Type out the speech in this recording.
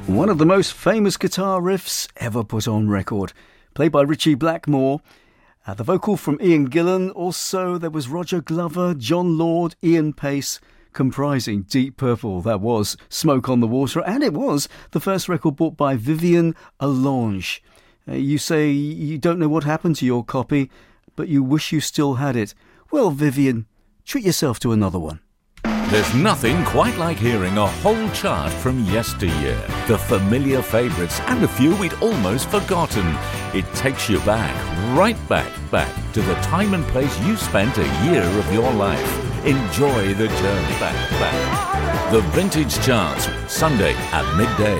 One of the most famous guitar riffs ever put on record, played by Ritchie Blackmore. The vocal from Ian Gillan. Also, there was Roger Glover, John Lord, Ian Pace, comprising Deep Purple. That was Smoke on the Water, and it was the first record bought by Vivian Allange. You say you don't know what happened to your copy, but you wish you still had it. Well, Vivian, treat yourself to another one. There's nothing quite like hearing a whole chart from yesteryear. The familiar favourites and a few we'd almost forgotten. It takes you back to the time and place you spent a year of your life. Enjoy the journey back. The Vintage Charts, Sunday at midday.